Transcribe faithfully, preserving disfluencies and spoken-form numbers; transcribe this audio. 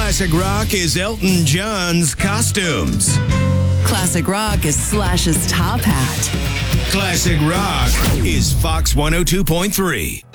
Classic rock is Elton John's costumes. Classic rock is Slash's top hat. Classic rock is Fox one oh two point three.